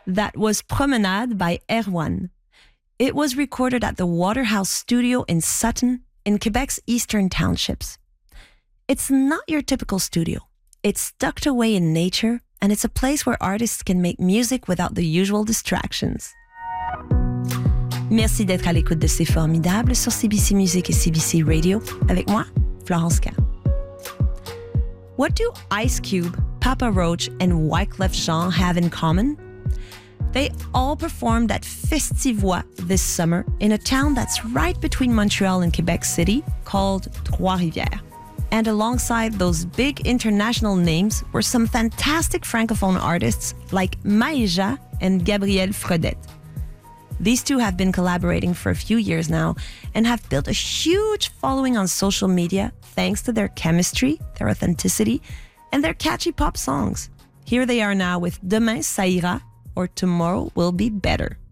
That was Promenade by Erwan. It was recorded at the Waterhouse Studio in Sutton, in Quebec's eastern townships. It's not your typical studio. It's tucked away in nature, and it's a place where artists can make music without the usual distractions. Merci d'être à l'écoute de C'est Formidable sur CBC Music et CBC Radio, avec moi, Florence K. What do Ice Cube, Papa Roach, and Wyclef Jean have in common? They all performed at Festivois this summer in a town that's right between Montreal and Quebec City called Trois-Rivières. And alongside those big international names were some fantastic francophone artists like Maïja and Gabrielle Fredette. These two have been collaborating for a few years now and have built a huge following on social media thanks to their chemistry, their authenticity, and their catchy pop songs. Here they are now with Demain Ça ira, or Tomorrow Will Be Better.